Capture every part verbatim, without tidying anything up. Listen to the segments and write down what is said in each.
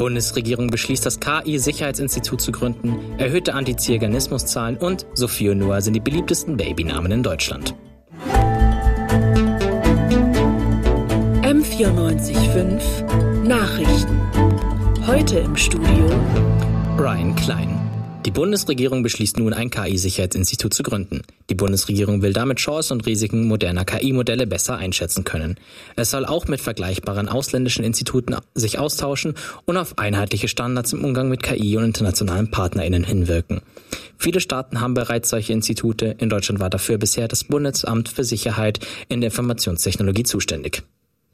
Bundesregierung beschließt, das K I-Sicherheitsinstitut zu gründen, erhöhte Antiziganismuszahlen und Sophie und Noah sind die beliebtesten Babynamen in Deutschland. M vierundneunzig Komma fünf Nachrichten. Heute im Studio Ryan Klein. Die Bundesregierung beschließt nun, ein K I-Sicherheitsinstitut zu gründen. Die Bundesregierung will damit Chancen und Risiken moderner K I-Modelle besser einschätzen können. Es soll auch mit vergleichbaren ausländischen Instituten sich austauschen und auf einheitliche Standards im Umgang mit K I und internationalen PartnerInnen hinwirken. Viele Staaten haben bereits solche Institute. In Deutschland war dafür bisher das Bundesamt für Sicherheit in der Informationstechnologie zuständig.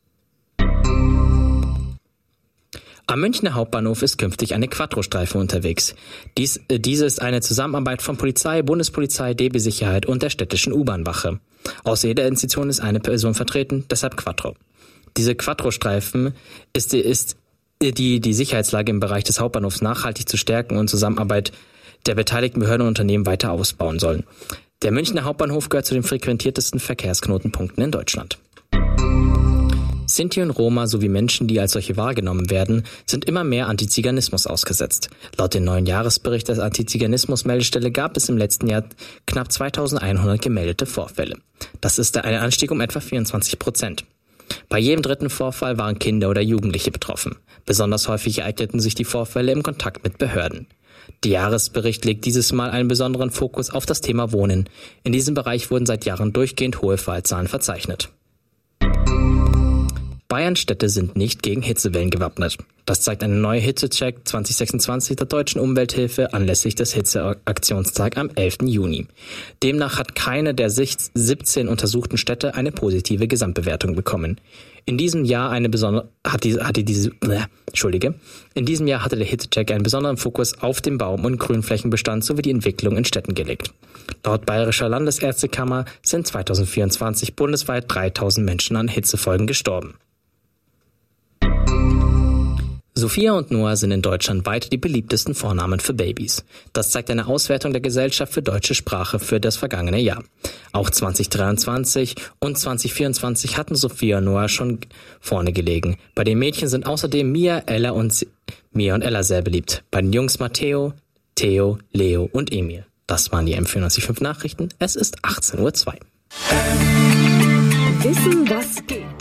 Am Münchner Hauptbahnhof ist künftig eine Quattro-Streife unterwegs. Dies, äh, diese ist eine Zusammenarbeit von Polizei, Bundespolizei, D B Sicherheit und der städtischen U-Bahn-Wache. Aus jeder Institution ist eine Person vertreten, deshalb Quattro. Diese Quattro-Streifen ist, ist die die Sicherheitslage im Bereich des Hauptbahnhofs nachhaltig zu stärken und Zusammenarbeit der beteiligten Behörden und Unternehmen weiter ausbauen sollen. Der Münchner Hauptbahnhof gehört zu den frequentiertesten Verkehrsknotenpunkten in Deutschland. Sinti und Roma sowie Menschen, die als solche wahrgenommen werden, sind immer mehr Antiziganismus ausgesetzt. Laut dem neuen Jahresbericht der Antiziganismus-Meldestelle gab es im letzten Jahr knapp zweitausendeinhundert gemeldete Vorfälle. Das ist ein Anstieg um etwa vierundzwanzig Prozent. Bei jedem dritten Vorfall waren Kinder oder Jugendliche betroffen. Besonders häufig ereigneten sich die Vorfälle im Kontakt mit Behörden. Der Jahresbericht legt dieses Mal einen besonderen Fokus auf das Thema Wohnen. In diesem Bereich wurden seit Jahren durchgehend hohe Fallzahlen verzeichnet. Bayerns Städte sind nicht gegen Hitzewellen gewappnet. Das zeigt eine neue Hitzecheck zwanzig sechsundzwanzig der Deutschen Umwelthilfe anlässlich des Hitzeaktionstags am elften Juni. Demnach hat keine der siebzehn untersuchten Städte eine positive Gesamtbewertung bekommen. In diesem Jahr eine besondere hat die, hatte diese äh, Entschuldige. In diesem Jahr hatte der Hitzecheck einen besonderen Fokus auf den Baum- und Grünflächenbestand sowie die Entwicklung in Städten gelegt. Laut Bayerischer Landesärztekammer sind zweitausendvierundzwanzig bundesweit dreitausend Menschen an Hitzefolgen gestorben. Sophia und Noah sind in Deutschland weit die beliebtesten Vornamen für Babys. Das zeigt eine Auswertung der Gesellschaft für deutsche Sprache für das vergangene Jahr. Auch zwanzig dreiundzwanzig und zwanzig vierundzwanzig hatten Sophia und Noah schon vorne gelegen. Bei den Mädchen sind außerdem Mia, Ella und Mia und Ella sehr beliebt. Bei den Jungs Matteo, Theo, Leo und Emil. Das waren die M vierundneunzig Komma fünf Nachrichten. Es ist achtzehn Uhr zwei. Wissen, was geht.